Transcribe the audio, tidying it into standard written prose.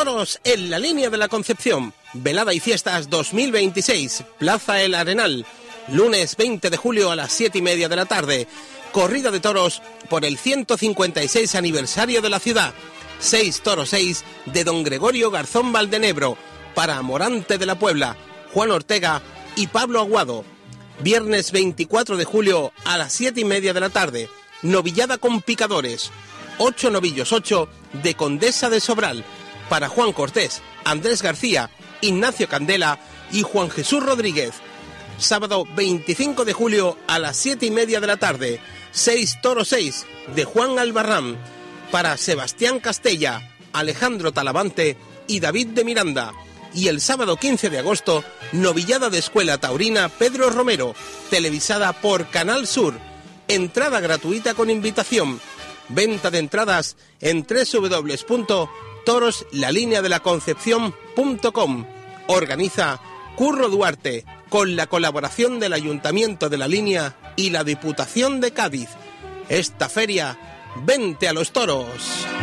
Toros en la Línea de la Concepción, Velada y Fiestas 2026, Plaza El Arenal, lunes 20 de julio a las 7:30 de la tarde. Corrida de toros por el 156 aniversario de la ciudad. 6 toros 6 de don Gregorio Garzón Valdenebro, para Morante de la Puebla, Juan Ortega y Pablo Aguado. Viernes 24 de julio a las 7:30 de la tarde. Novillada con picadores. 8 novillos 8 de Condesa de Sobral, para Juan Cortés, Andrés García, Ignacio Candela y Juan Jesús Rodríguez. Sábado 25 de julio a las 7:30 de la tarde. 6 toros 6 de Juan Albarrán, para Sebastián Castella, Alejandro Talavante y David de Miranda. Y el sábado 15 de agosto, novillada de Escuela Taurina Pedro Romero, televisada por Canal Sur. Entrada gratuita con invitación. Venta de entradas en www.toroslalineadelaconcepcion.com. Organiza Curro Duarte, con la colaboración del Ayuntamiento de La Línea y la Diputación de Cádiz. Esta feria, vente a los toros.